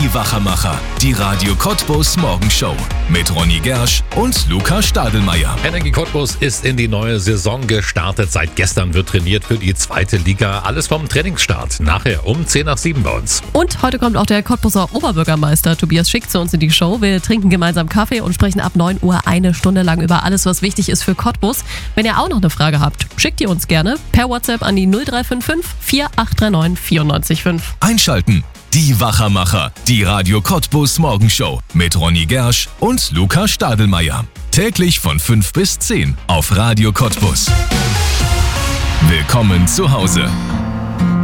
Die Wachermacher, die Radio Cottbus Morgenshow mit Ronny Gersch und Luca Stadelmeier. Energie Cottbus ist in die neue Saison gestartet. Seit gestern wird trainiert für die 2. Liga. Alles vom Trainingsstart. Nachher um 6:50 bei uns. Und heute kommt auch der Cottbuser Oberbürgermeister Tobias Schick zu uns in die Show. Wir trinken gemeinsam Kaffee und sprechen ab 9 Uhr eine Stunde lang über alles, was wichtig ist für Cottbus. Wenn ihr auch noch eine Frage habt, schickt ihr uns gerne per WhatsApp an die 0355 4839 94,5. Einschalten. Die Wachermacher, die Radio Cottbus Morgenshow mit Ronny Gersch und Luca Stadelmeier. Täglich von 5 bis 10 auf Radio Cottbus. Willkommen zu Hause.